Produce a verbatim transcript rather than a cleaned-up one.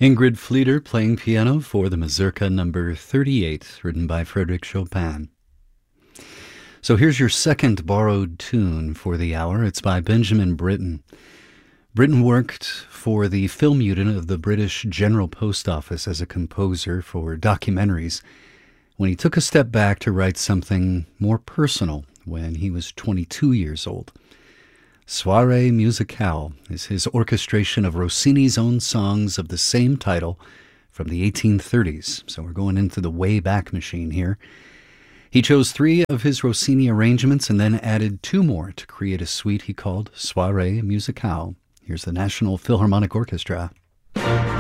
Ingrid Fleeter playing piano for the Mazurka number thirty-eight, written by Frédéric Chopin. So here's your second borrowed tune for the hour. It's by Benjamin Britten. Britten worked for the film unit of the British General Post Office as a composer for documentaries when he took a step back to write something more personal when he was twenty-two years old. Soirée Musicale is his orchestration of Rossini's own songs of the same title from the eighteen thirties. So we're going into the way back machine here. He chose three of his Rossini arrangements and then added two more to create a suite he called Soirée Musicale. Here's the National Philharmonic Orchestra.